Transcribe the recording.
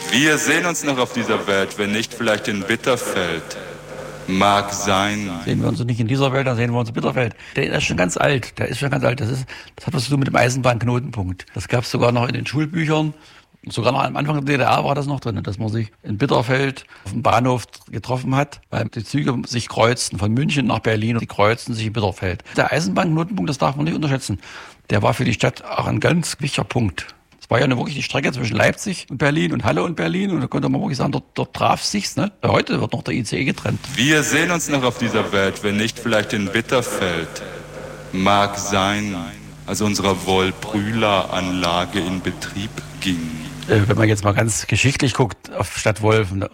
Wir sehen uns noch auf dieser Welt, wenn nicht vielleicht in Bitterfeld. Mag sein. Sehen wir uns nicht in dieser Welt, dann sehen wir uns in Bitterfeld. Der ist schon ganz alt. Das hat was zu tun mit dem Eisenbahnknotenpunkt. Das gab es sogar noch in den Schulbüchern. Sogar noch am Anfang der DDR war das noch drin, dass man sich in Bitterfeld auf dem Bahnhof getroffen hat, weil die Züge sich kreuzten von München nach Berlin und die kreuzten sich in Bitterfeld. Der Eisenbahnknotenpunkt, das darf man nicht unterschätzen. Der war für die Stadt auch ein ganz wichtiger Punkt. Es war ja wirklich die Strecke zwischen Leipzig und Berlin und Halle und Berlin und da konnte man wirklich sagen, dort traf sich's. Ne? Heute wird noch der ICE getrennt. Wir sehen uns noch auf dieser Welt, wenn nicht vielleicht in Bitterfeld. Mag sein, als unsere Wollbrühler-Anlage in Betrieb ging. Wenn man jetzt mal ganz geschichtlich guckt auf Stadt Wolfen,